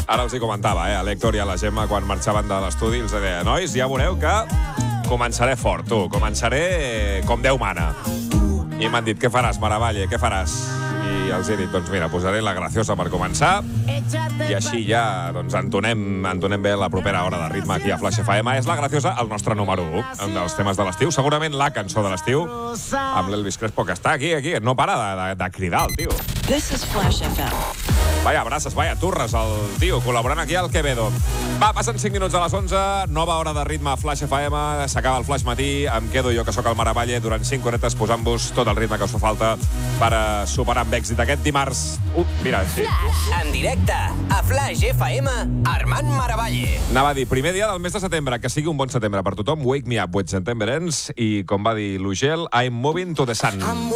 Ara els hi comentava, a l'Héctor i a la Gemma, quan marxaven de l'estudi, els deia, nois, ja veureu que començaré fort, tu. Començaré com Déu mana. I m'han dit, què faràs, Maravalle, què faràs? I els he dit, doncs mira, posaré la graciosa per començar i així ja doncs, entonem bé la propera hora de ritme aquí a Flash FM. És la graciosa, el nostre número 1, un dels temes de l'estiu, segurament la cançó de l'estiu, amb l'Elvis Crespo, que està aquí, no para de cridar el tio. This is Flash FM. Vaya braces, vaya turres, el tio, col·laborant aquí al Quevedo. Va, passen 5 minuts a les 11, nova hora de ritme a Flash FM, s'acaba el Flash Matí, em quedo jo, que sóc el Maravalle, durant 5 horetes posant-vos tot el ritme que us fa falta per superar amb èxit aquest dimarts. Mira, sí. En directe, a Flash FM, Armand Maravalle. Anava a dir, primer dia del mes de setembre, que sigui un bon setembre per tothom. Wake me up when September ends, i com va dir l'Ugel, I'm moving to the sun.